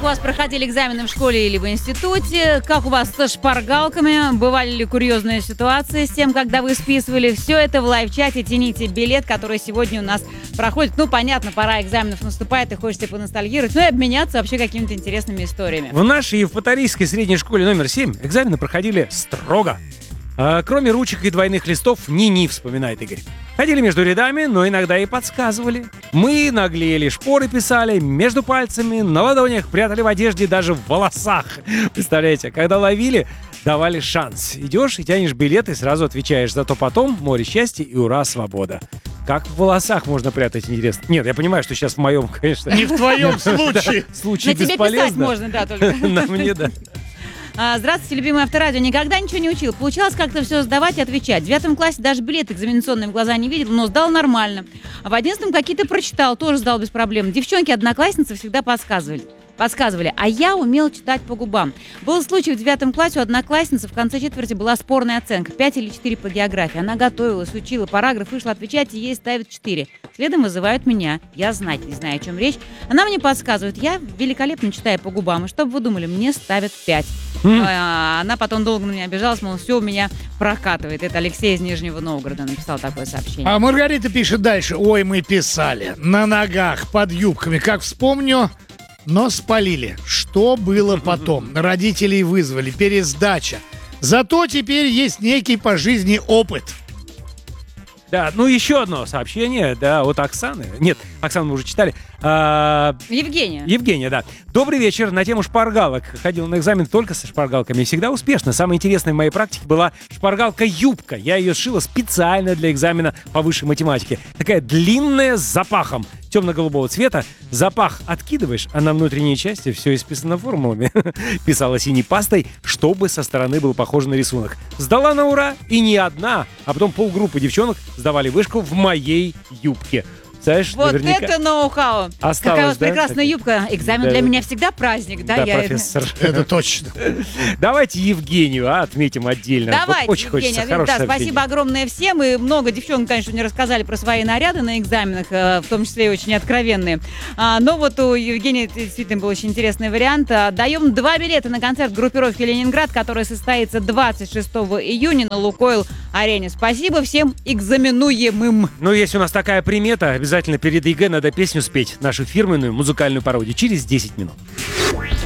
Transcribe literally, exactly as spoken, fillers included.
у вас проходили экзамены в школе или в институте? Как у вас со шпаргалками? Бывали ли курьезные ситуации с тем, когда вы списывали? Все это в лайв-чате. Тяните билет, который сегодня у нас проходит. Ну, понятно, пора экзаменов наступает, и хочется поностальгировать, ну и обменяться вообще какими-то интересными историями. В нашей Евпаторийской средней школе номер семь экзамены проходили строго. А, кроме ручек и двойных листов, ни-ни, вспоминает Игорь. Ходили между рядами, но иногда и подсказывали. Мы наглели, шпоры писали между пальцами, на ладонях, прятали в одежде, даже в волосах. Представляете, когда ловили, давали шанс. Идешь и тянешь билет, и сразу отвечаешь. Зато потом море счастья и ура, свобода. Как в волосах можно прятать, интересно? Нет, я понимаю, что сейчас в моем, конечно... Не в твоем случае. Случай На тебе бесполезно. писать можно, да, только. На мне, да. А, Здравствуйте, любимый Авторадио. Никогда ничего не учил. Получалось как-то все сдавать и отвечать. В девятом классе даже билет экзаменационный в глаза не видел, но сдал нормально. А в одиннадцатом какие-то прочитал, тоже сдал без проблем. Девчонки-одноклассницы всегда подсказывали. Подсказывали, а я умел читать по губам. Был случай в девятом классе, у одноклассницы в конце четверти была спорная оценка. пять или четыре по географии. Она готовилась, учила параграф, вышла отвечать, и ей ставят четыре. Следом вызывают меня. Я знать не знаю, о чем речь. Она мне подсказывает, я великолепно читаю по губам. И что бы вы думали, мне ставят пять. А, она потом долго на меня обижалась, мол, все у меня прокатывает. Это Алексей из Нижнего Новгорода написал такое сообщение. А Маргарита пишет дальше. Ой, мы писали. На ногах, под юбками. Как вспомню, но спалили. Что было потом? Родителей вызвали. Пересдача. Зато теперь есть некий по жизни опыт. Да, ну еще одно сообщение, да, от Оксаны. Нет, Оксану мы уже читали. А, Евгения. Евгения, да. Добрый вечер. На тему шпаргалок. Ходил на экзамен только со шпаргалками. И всегда успешно. Самое интересное в моей практике была шпаргалка-юбка. Я ее сшила специально для экзамена по высшей математике. Такая длинная с запахом темно-голубого цвета. Запах откидываешь, а на внутренней части все исписано формулами. Писала синей пастой, чтобы со стороны был похож на рисунок. Сдала на ура, и не одна, а потом полгруппы девчонок сдавали вышку в моей юбке. Знаешь, Вот наверняка это ноу-хау. осталось, Какая у вас да? прекрасная юбка. Экзамен Да, для да. меня всегда праздник, да? Да, я... профессор. Это точно. Давайте Евгению а, отметим отдельно. Давайте, Вот очень Евгения, хочется. да, Хорошее спасибо сообщение. огромное всем. И много девчонок, конечно, не рассказали про свои наряды на экзаменах, э, в том числе и очень откровенные. А, но вот у Евгении действительно был очень интересный вариант. А, даем два билета на концерт группировки «Ленинград», который состоится двадцать шестого июня на Лукойл-арене. Спасибо всем экзаменуемым. Ну, есть у нас такая примета. Обязательно перед ЕГЭ надо песню спеть. Нашу фирменную музыкальную пародию. Через десять минут.